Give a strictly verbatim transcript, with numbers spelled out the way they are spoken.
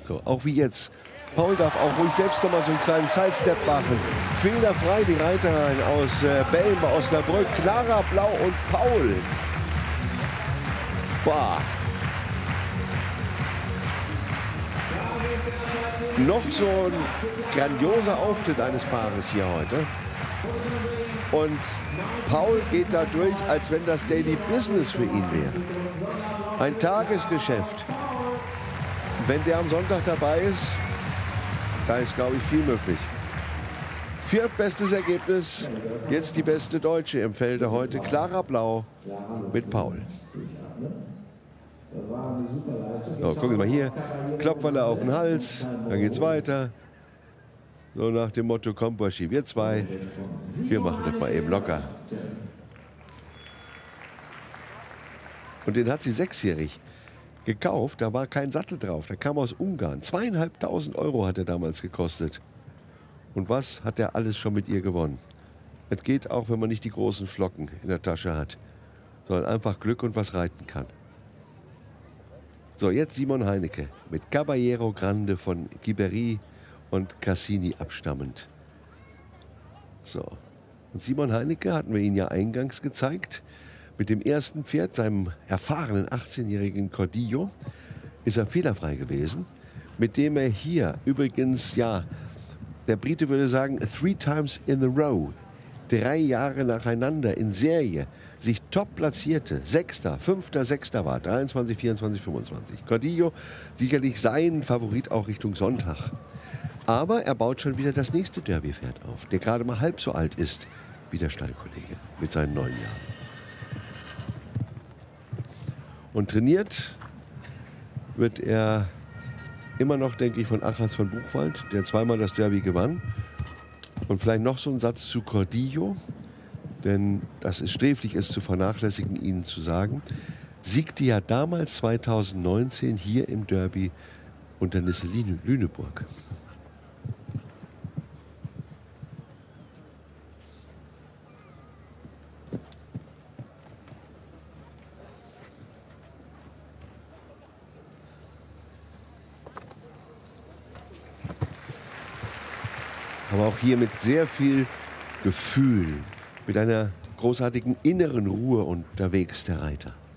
So, auch wie jetzt. Paul darf auch ruhig selbst noch mal so einen kleinen Sidestep machen. Fehlerfrei die Reiterin aus äh, Belm, aus Osnabrück. Clara Blau und Paul. Boah. Noch so ein grandioser Auftritt eines Paares hier heute. Und Paul geht da durch, als wenn das Daily Business für ihn wäre. Ein Tagesgeschäft. Wenn der am Sonntag dabei ist, da ist, glaube ich, viel möglich. Viertbestes Ergebnis, jetzt die beste Deutsche im Felde heute. Clara Blau mit Paul. So, gucken Sie mal hier, Klopferle auf den Hals, dann geht's weiter. So nach dem Motto, komm Burschi, wir zwei, wir machen das mal eben locker. Und den hat sie sechsjährig gekauft, da war kein Sattel drauf, der kam aus Ungarn. Zweieinhalbtausend Euro hat er damals gekostet. Und was hat er alles schon mit ihr gewonnen? Es geht auch, wenn man nicht die großen Flocken in der Tasche hat, sondern einfach Glück und was reiten kann. So, jetzt Simon Heinecke mit Caballero Grande von Ghiberi und Cassini abstammend. So, und Simon Heinecke hatten wir Ihnen ja eingangs gezeigt. Mit dem ersten Pferd, seinem erfahrenen achtzehnjährigen Cordillo, ist er fehlerfrei gewesen. Mit dem er hier übrigens, ja, der Brite würde sagen, three times in a row, drei Jahre nacheinander in Serie, sich top platzierte, Sechster, Fünfter, Sechster war, dreiundzwanzig, vierundzwanzig, fünfundzwanzig. Cordillo sicherlich sein Favorit auch Richtung Sonntag. Aber er baut schon wieder das nächste Derby-Pferd auf, der gerade mal halb so alt ist wie der Stallkollege mit seinen neun Jahren. Und trainiert wird er immer noch, denke ich, von Achaz von Buchwald, der zweimal das Derby gewann. Und vielleicht noch so ein Satz zu Cordillo, denn das ist sträflich, es zu vernachlässigen, Ihnen zu sagen. Siegte ja damals zweitausendneunzehn hier im Derby unter Nisseline Lüneburg. Aber auch hier mit sehr viel Gefühl, mit einer großartigen inneren Ruhe unterwegs, der Reiter.